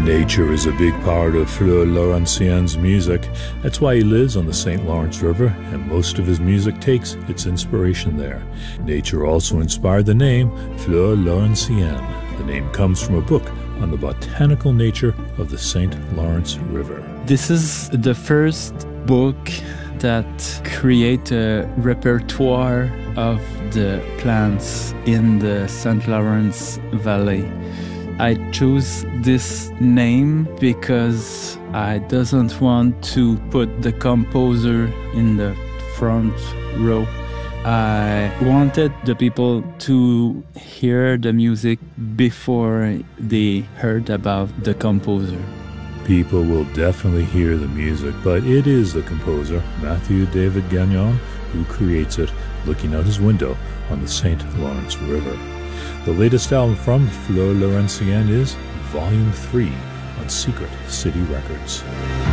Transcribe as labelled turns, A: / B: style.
A: Nature is a big part of Fleur Laurentien's music. That's why he lives on the St. Lawrence River, and most of his music takes its inspiration there. Nature also inspired the name Fleur Laurentienne. The name comes from a book on the botanical nature of the St. Lawrence River.
B: This is the first book that create a repertoire of the plants in the St. Lawrence Valley. I choose this name because I doesn't want to put the composer in the front row. I wanted the people to hear the music before they heard about the composer.
A: People will definitely hear the music, but it is the composer, Matthew David Gagnon, who creates it, looking out his window on the St. Lawrence River. The latest album from Fleur Laurentienne is Volume 3 on Secret City Records.